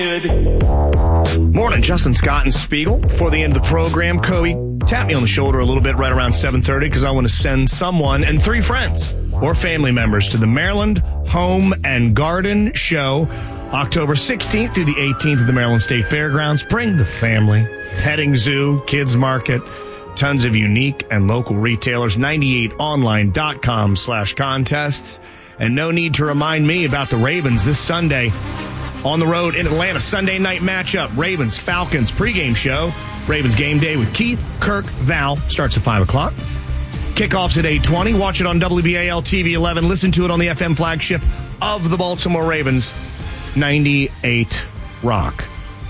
Morning, Justin Scott and Spiegel. Before the end of the program, Cody, tap me on the shoulder a little bit right around 7:30 because I want to send someone and 3 friends or family members to the Maryland Home and Garden Show, October 16th through the 18th at the Maryland State Fairgrounds. Bring the family. Petting zoo, kids market, tons of unique and local retailers, 98online.com/contests. And no need to remind me about the Ravens this Sunday on the road in Atlanta. Sunday night matchup, Ravens, Falcons pregame show. Ravens game day with Keith, Kirk, Val. Starts at 5 o'clock. Kickoffs at 8:20. Watch it on WBAL TV 11. Listen to it on the FM flagship of the Baltimore Ravens, 98 Rock.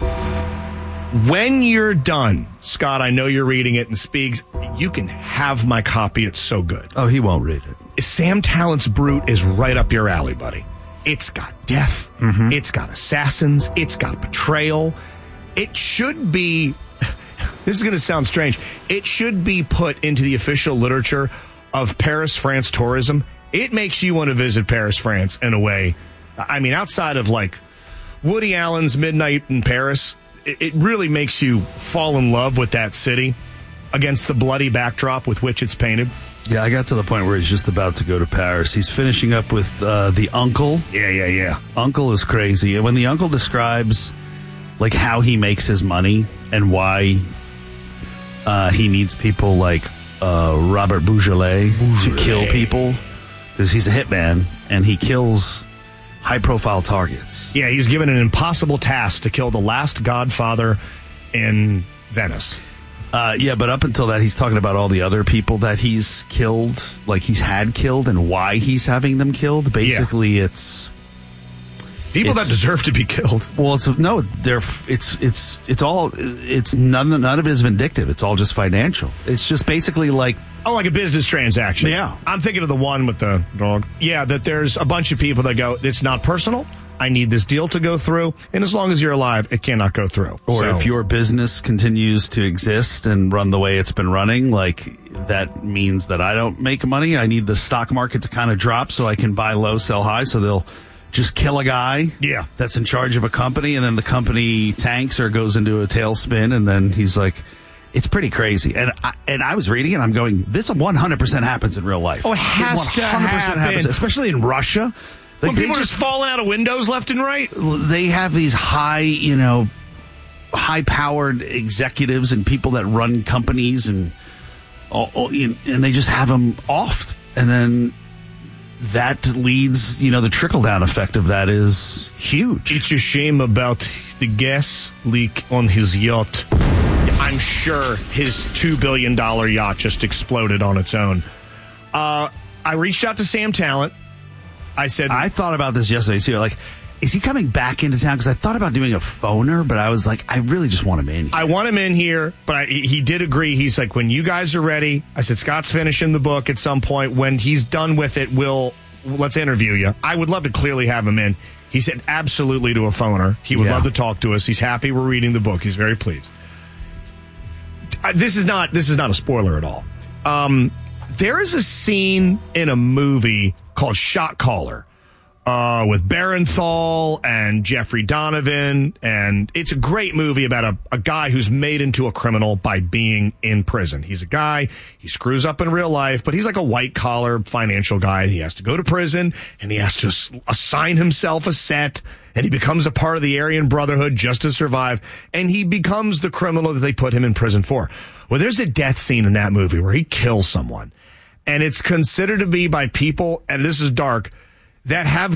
When you're done, Scott, I know you're reading it, and Speaks, you can have my copy. It's so good. Oh, he won't read it. Sam Tallent's Brute is right up your alley, buddy. It's got death. Mm-hmm. It's got assassins. It's got betrayal. It should be, this is going to sound strange, it should be put into the official literature of Paris, France tourism. It makes you want to visit Paris, France in a way. I mean, outside of like Woody Allen's Midnight in Paris, it really makes you fall in love with that city against the bloody backdrop with which it's painted. Yeah, I got to the point where he's just about to go to Paris. He's finishing up with The Uncle. Yeah. Uncle is crazy. And when the uncle describes like how he makes his money and why he needs people like Robert Beaujolais to kill people, because he's a hitman and he kills high-profile targets. Yeah, he's given an impossible task to kill the last godfather in Venice. Yeah, but up until that, he's talking about all the other people that he's killed, like he's had killed, and why he's having them killed. Basically, it's people that deserve to be killed. Well, none of it is vindictive. It's all just financial. It's just basically like a business transaction. Yeah, I'm thinking of the one with the dog. Yeah, that there's a bunch of people that go, it's not personal. I need this deal to go through, and as long as you're alive, it cannot go through. Or if your business continues to exist and run the way it's been running, like that means that I don't make money. I need the stock market to kind of drop so I can buy low, sell high. So they'll just kill a guy that's in charge of a company, and then the company tanks or goes into a tailspin, and then he's like, it's pretty crazy. And I was reading it, and I'm going, this 100% happens in real life. Oh, it has to happen. Especially in Russia. Like when people are just falling out of windows left and right. They have these high-powered executives and people that run companies, and they just have them off. And then that leads, the trickle-down effect of that is huge. It's a shame about the gas leak on his yacht. I'm sure his $2 billion yacht just exploded on its own. I reached out to Sam Tallent. I thought about this yesterday, too. Like, is he coming back into town? Because I thought about doing a phoner, but I was like, I really just want him in here. I want him in here, but he did agree. He's like, when you guys are ready, I said, Scott's finishing the book at some point. When he's done with it, let's interview you. I would love to clearly have him in. He said absolutely to a phoner. He would love to talk to us. He's happy we're reading the book. He's very pleased. This is not a spoiler at all. There is a scene in a movie called Shot Caller with Barenthal and Jeffrey Donovan, and it's a great movie about a guy who's made into a criminal by being in prison. He's a guy, he screws up in real life, but he's like a white-collar financial guy. He has to go to prison, and he has to assign himself a set, and he becomes a part of the Aryan Brotherhood just to survive, and he becomes the criminal that they put him in prison for. Well, there's a death scene in that movie where he kills someone, and it's considered to be by people, and this is dark, that have